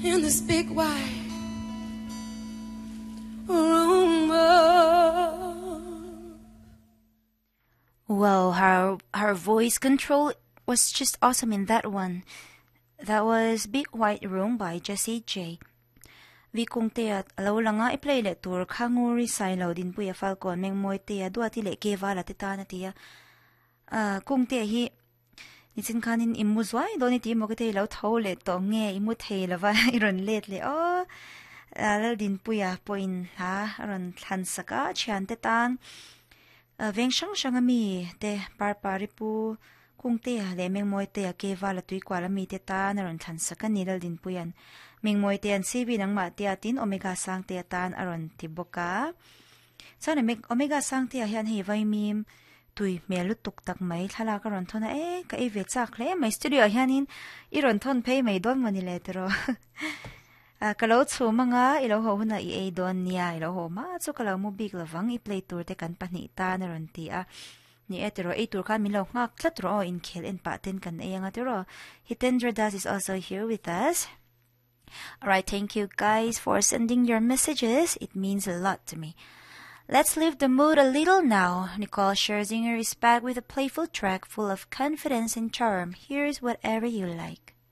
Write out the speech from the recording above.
in this big wide room. Wow, her voice control was just awesome in that one. That was Big White Room by Jessie J. Vi kung tia alaw lang nga i-play le tour kanguri sailaw din puya Falcon meng moy tia dua ti le keva la tita na tia. Kung tia hi nitsin kanin imuzway do ni ti mo kite ilaw thaw le to nge imu thei la va iron let le alal din puya poin ha aron thansaka chian te tan veng shang shang mi te parpari pu kung tia le meng moy tia keva la tui kwa la mi te tan aron thansaka nilal din puyan ming moy tiyan sibi ng matiatin omega sang tiatan aron tiboka. Sana omega sang tia hiyan hivay mim tuy melutuk tak may halaka ron to na kaivet sakle may studio hiyanin iron ton pay may don maniletro. Kalaw tsu mga ilaw ho na don niya ilaw ho ma so kalaw mo big lavang i-play tour te kan panita na ron tia. Ni etero tour kan milaw nga klatro in kill and patin kan nga tero. Hitendra Das is also here with us. Alright, thank you guys for sending your messages. It means a lot to me. Let's lift the mood a little now. Nicole Scherzinger is back with a playful track full of confidence and charm. Here's Whatever You Like.